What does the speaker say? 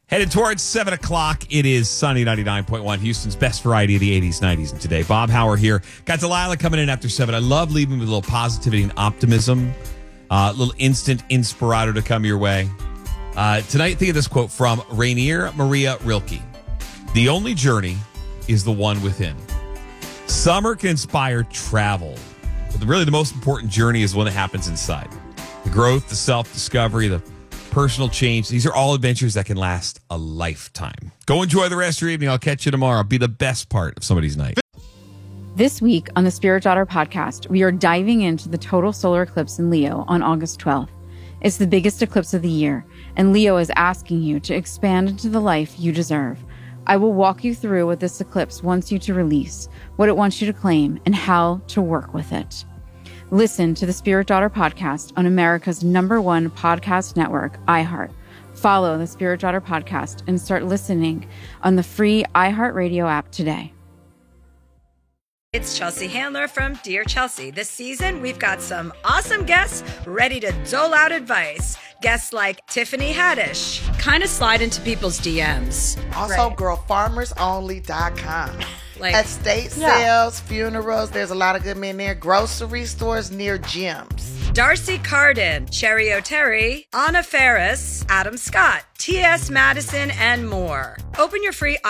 Headed towards 7 o'clock. It is Sunny 99.1, Houston's best variety of the 80s, 90s, and today. Bob Hauer here. Got Delilah coming in after 7. I love leaving with a little positivity and optimism. A little instant inspirato to come your way. Tonight, think of this quote from Rainier Maria Rilke. The only journey is the one within. Summer can inspire travel. But really the most important journey is the one that happens inside. The growth, the self-discovery, the personal change. These are all adventures that can last a lifetime. Go enjoy the rest of your evening. I'll catch you tomorrow. Be the best part of somebody's night. This week on the Spirit Daughter podcast, we are diving into the total solar eclipse in Leo on August 12th. It's the biggest eclipse of the year, and Leo is asking you to expand into the life you deserve. I will walk you through what this eclipse wants you to release, what it wants you to claim, and how to work with it. Listen to the Spirit Daughter podcast on America's #1 podcast network, iHeart. Follow the Spirit Daughter podcast and start listening on the free iHeartRadio app today. It's Chelsea Handler from Dear Chelsea. This season, we've got some awesome guests ready to dole out advice. Guests like Tiffany Haddish, kind of slide into people's DMs. Also, girlfarmersonly.com. Like estate sales, funerals, there's a lot of good men there. Grocery stores near gyms. Darcy Carden, Cherry O'Terry, Anna Ferris, Adam Scott, T.S. Madison, and more. Open your free